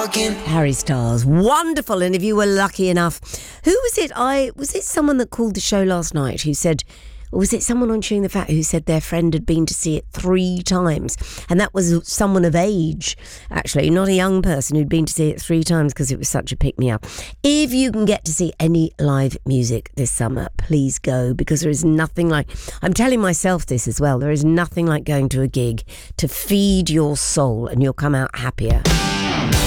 Harry Styles, wonderful. And if you were lucky enough, who was it? Was it someone that called the show last night who said, or was it someone on Chewing the Fat who said their friend had been to see it 3 times? And that was someone of age, actually, not a young person who'd been to see it 3 times because it was such a pick-me-up. If you can get to see any live music this summer, please go, because there is nothing like, I'm telling myself this as well, there is nothing like going to a gig to feed your soul and you'll come out happier.